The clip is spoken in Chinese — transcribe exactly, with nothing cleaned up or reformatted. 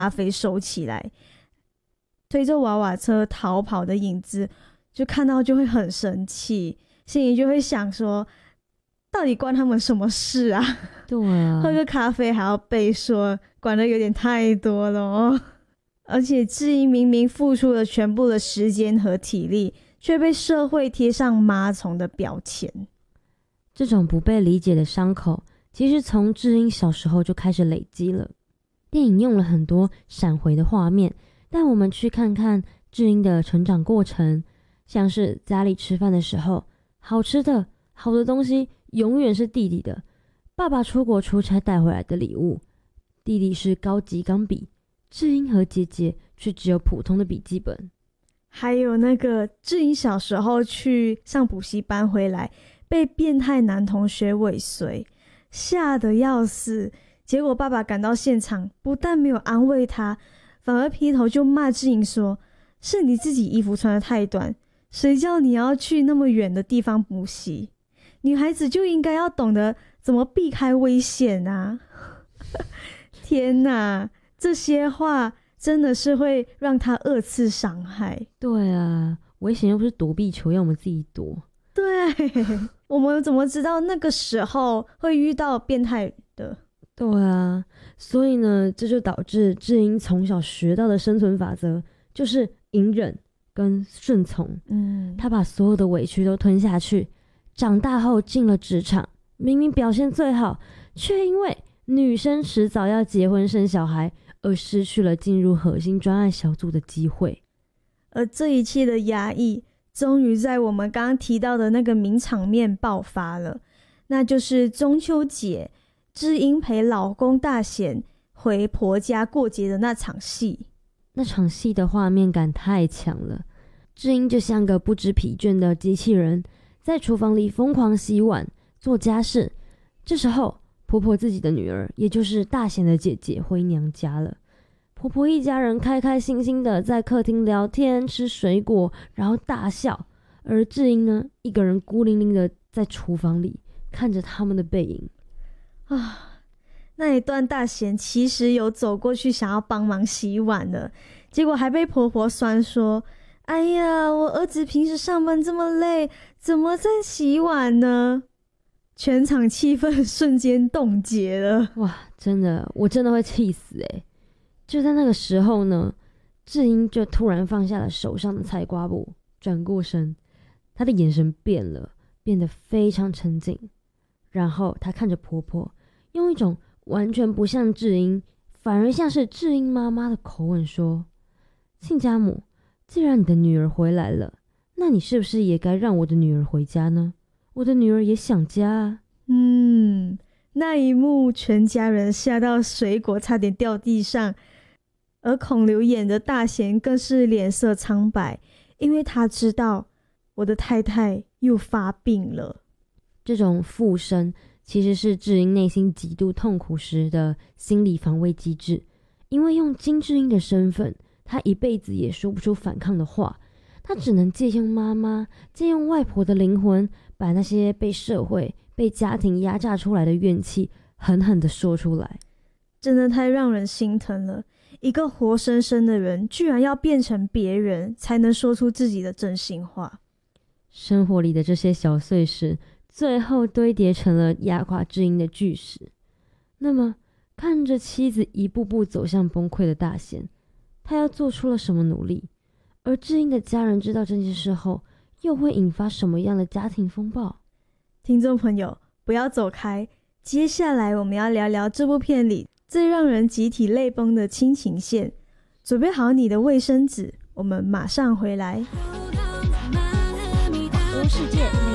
咖啡收起来，推着娃娃车逃跑的影子，就看到就会很生气，心里就会想说到底关他们什么事啊？ 对啊， 喝个咖啡还要被说，管得有点太多了哦。而且智英明明付出了全部的时间和体力，却被社会贴上妈虫的标签。 这种不被理解的伤口其实从智英小时候就开始累积了。电影用了很多闪回的画面，带我们去看看智英的成长过程，像是家里吃饭的时候，好吃的好的东西永远是弟弟的，爸爸出国出差带回来的礼物，弟弟是高级钢笔，智英和姐姐却只有普通的笔记本。 还有那个智英小时候去上补习班回来，被变态男同学尾随，吓得要死，结果爸爸赶到现场，不但没有安慰他，反而劈头就骂智英说，是你自己衣服穿得太短，谁叫你要去那么远的地方补习，女孩子就应该要懂得怎么避开危险啊。天哪，这些话真的是会让他二次伤害。 对啊，危险又不是躲避球，要我们自己躲。 对，我们怎么知道那个时候会遇到变态的？ 对啊，所以呢，这就导致智英从小学到的生存法则就是隐忍跟顺从。 嗯， 他把所有的委屈都吞下去，长大后进了职场，明明表现最好，却因为女生迟早要结婚生小孩而失去了进入核心专案小组的机会。 而这一切的压抑终于在我们刚刚提到的那个名场面爆发了，那就是中秋节智英陪老公大贤回婆家过节的那场戏。 那场戏的画面感太强了，智英就像个不知疲倦的机器人，在厨房里疯狂洗碗做家事。这时候婆婆自己的女儿，也就是大贤的姐姐回娘家了，婆婆一家人开开心心的在客厅聊天吃水果，然后大笑，而智英呢，一个人孤零零的在厨房里看着他们的背影啊，那一段大贤其实有走过去想要帮忙洗碗的，结果还被婆婆酸说，哎呀，我儿子平时上班这么累，怎么在洗碗呢？全场气氛瞬间冻结了。 哇，真的，我真的会气死欸。就在那个时候呢，智英就突然放下了手上的菜瓜布，转过身，她的眼神变了，变得非常沉静。然后她看着婆婆，用一种完全不像智英，反而像是智英妈妈的口吻说，亲家母，既然你的女儿回来了，那你是不是也该让我的女儿回家呢？我的女儿也想家啊。 嗯，那一幕全家人吓到水果差点掉地上，而孔刘演的大贤更是脸色苍白，因为他知道我的太太又发病了。 这种附身其实是智英内心极度痛苦时的心理防卫机制，因为用金智英的身份，她一辈子也说不出反抗的话，她只能借用妈妈，借用外婆的灵魂，把那些被社会被家庭压榨出来的怨气狠狠地说出来。 真的太让人心疼了，一个活生生的人居然要变成别人才能说出自己的真心话。 生活里的这些小碎事最后堆叠成了压垮智英的巨石。那么看着妻子一步步走向崩溃的大贤，他要做出了什么努力？而智英的家人知道这件事后，又会引发什么样的家庭风暴？ 听众朋友不要走开，接下来我们要聊聊这部片里最让人集体泪崩的亲情线。准备好你的卫生纸，我们马上回来。 世界